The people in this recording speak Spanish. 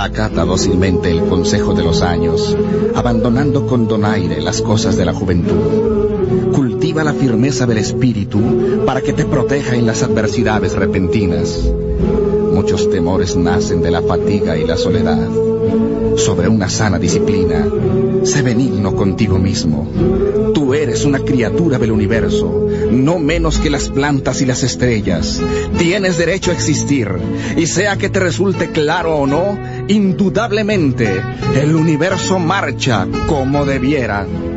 Acata dócilmente el consejo de los años, abandonando con donaire las cosas de la juventud. Cultiva la firmeza del espíritu para que te proteja en las adversidades repentinas. Muchos temores nacen de la fatiga y la soledad. Sobre una sana disciplina, sé benigno contigo mismo. Tú eres una criatura del universo, no menos que las plantas y las estrellas. Tienes derecho a existir, y sea que te resulte claro o no, indudablemente, el universo marcha como debiera.